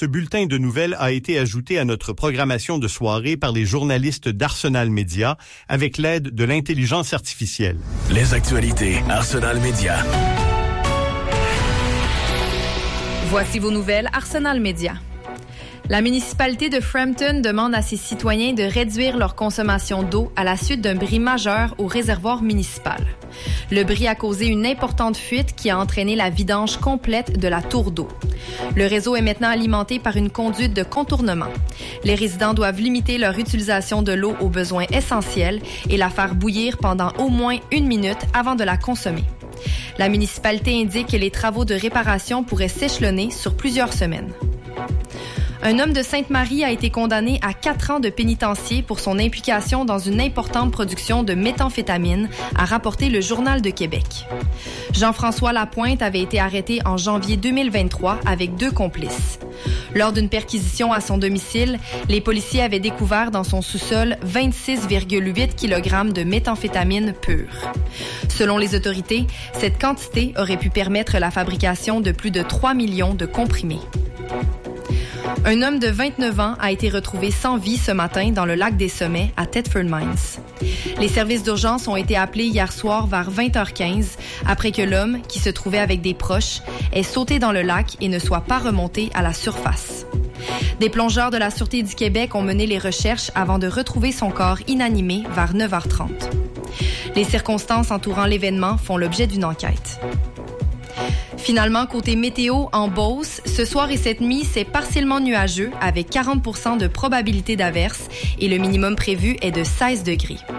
ce bulletin de nouvelles a été ajouté à notre programmation de soirée par les journalistes d'Arsenal Media avec l'aide de l'intelligence artificielle. Les actualités Arsenal Media. Voici vos nouvelles Arsenal Media. La municipalité de Frampton demande à ses citoyens de réduire leur consommation d'eau à la suite d'un bris majeur au réservoir municipal. Le bris a causé une importante fuite qui a entraîné la vidange complète de la tour d'eau. Le réseau est maintenant alimenté par une conduite de contournement. Les résidents doivent limiter leur utilisation de l'eau aux besoins essentiels et la faire bouillir pendant au moins 1 minute avant de la consommer. La municipalité indique que les travaux de réparation pourraient s'échelonner sur plusieurs semaines. Un homme de Sainte-Marie a été condamné à 4 ans de pénitencier pour son implication dans une importante production de méthamphétamine, a rapporté le Journal de Québec. Jean-François Lapointe avait été arrêté en janvier 2023 avec 2 complices. Lors d'une perquisition à son domicile, les policiers avaient découvert dans son sous-sol 26,8 kg de méthamphétamine pure. Selon les autorités, cette quantité aurait pu permettre la fabrication de plus de 3 millions de comprimés. Un homme de 29 ans a été retrouvé sans vie ce matin dans le lac des Sommets à Thetford Mines. Les services d'urgence ont été appelés hier soir vers 20h15 après que l'homme, qui se trouvait avec des proches, ait sauté dans le lac et ne soit pas remonté à la surface. Des plongeurs de la Sûreté du Québec ont mené les recherches avant de retrouver son corps inanimé vers 9h30. Les circonstances entourant l'événement font l'objet d'une enquête. Finalement, côté météo, en Beauce, ce soir et cette nuit, c'est partiellement nuageux avec 40% de probabilité d'averse et le minimum prévu est de 16 degrés.